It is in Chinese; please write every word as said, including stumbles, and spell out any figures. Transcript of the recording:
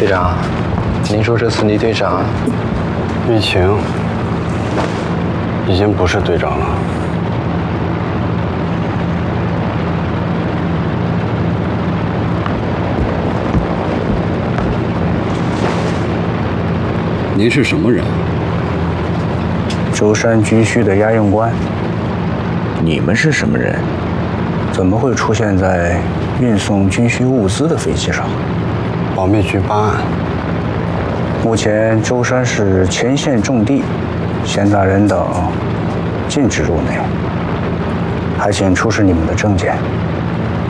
队长，您说这次倪队长， 玉晴已经不是队长了。 您是什么人？ 舟山军需的押用官。 你们是什么人？ 怎么会出现在运送军需物资的飞机上？ 保密局办案。 目前舟山市前线重地，闲杂人等禁止入内，还请出示你们的证件。